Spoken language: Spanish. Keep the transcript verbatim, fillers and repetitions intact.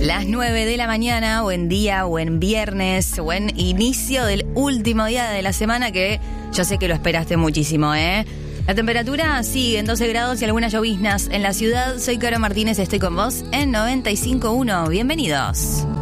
Las nueve de la mañana, buen día, buen viernes, buen inicio del último día de la semana que yo sé que lo esperaste muchísimo, ¿eh? La temperatura sigue en doce grados y algunas lloviznas en la ciudad. Soy Caro Martínez, estoy con vos en noventa y cinco punto uno. Bienvenidos.